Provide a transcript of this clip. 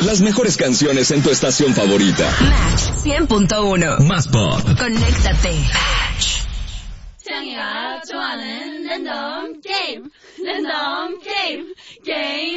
Las mejores canciones en tu estación favorita. Match 100.1. Más pop. Conéctate. 창이가 좋아하는 랜덤 게임.